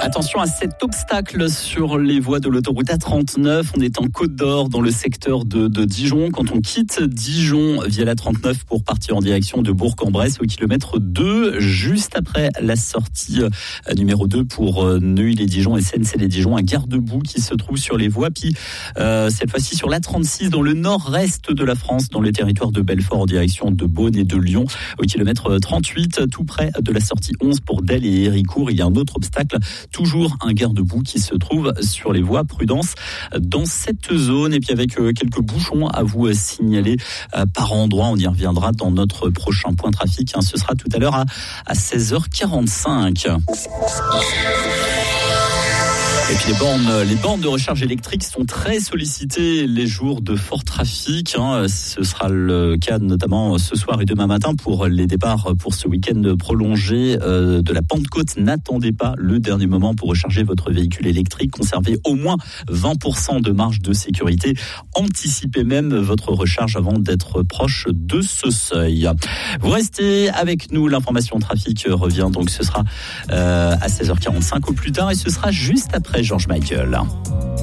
Attention à cet obstacle sur les voies de l'autoroute A39. On est en Côte d'Or, dans le secteur de Dijon. Quand on quitte Dijon via la 39 pour partir en direction de Bourg-en-Bresse au kilomètre 2, juste après la sortie numéro 2 pour Neuilly-les-Dijon et SNC-les-Dijon, un garde-boue qui se trouve sur les voies. Puis cette fois-ci sur l'A36 dans le nord-est de la France, dans le territoire de Belfort en direction de Beaune et de Lyon, au kilomètre 38, tout près de la sortie 11 pour Delle et Héricourt. Il y a un autre obstacle, toujours un garde-boue qui se trouve sur les voies. Prudence dans cette zone. Et puis avec quelques bouchons à vous signaler par endroit. On y reviendra dans notre prochain point trafic. Ce sera tout à l'heure à 16h45. Et puis les bornes de recharge électrique sont très sollicitées les jours de fort trafic. Ce sera le cas notamment ce soir et demain matin pour les départs pour ce week-end prolongé de la Pentecôte. N'attendez pas le dernier moment pour recharger votre véhicule électrique. Conservez au moins 20% de marge de sécurité. Anticipez même votre recharge avant d'être proche de ce seuil. Vous restez avec nous. L'information trafic revient donc ce sera à 16h45 au plus tard et ce sera juste après Georges Michael.